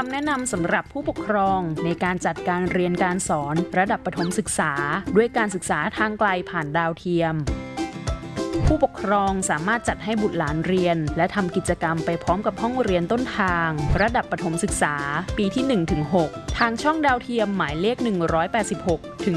ำแนะนำสำหรับผู้ปกครองในการจัดการเรียนการสอนระดับประถมศึกษาด้วยการศึกษาทางไกลผ่านดาวเทียมผู้ปกครองสามารถจัดให้บุตรหลานเรียนและทำกิจกรรมไปพร้อมกับห้องเรียนต้นทางระดับประถมศึกษาปีที่ 1-6 ทางช่องดาวเทียมหมายเลข186ถึง